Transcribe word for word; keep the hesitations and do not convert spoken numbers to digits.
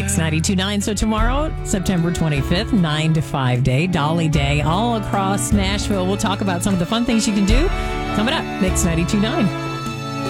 Mix ninety-two point nine. So tomorrow, September twenty-fifth, nine to five day, Dolly Day, all across Nashville. We'll talk about some of the fun things you can do coming up. Mix ninety-two point nine.